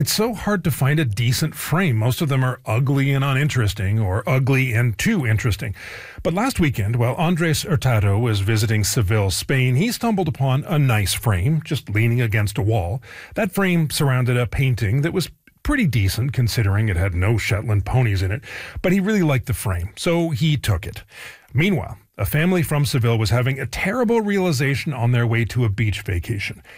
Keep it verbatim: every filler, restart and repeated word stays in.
It's so hard to find a decent frame. Most of them are ugly and uninteresting, or ugly and too interesting. But last weekend, while Andres Hurtado was visiting Seville, Spain, he stumbled upon a nice frame, just leaning against a wall. That frame surrounded a painting that was pretty decent, considering it had no Shetland ponies in it, but he really liked the frame, so he took it. Meanwhile, a family from Seville was having a terrible realization on their way to a beach vacation.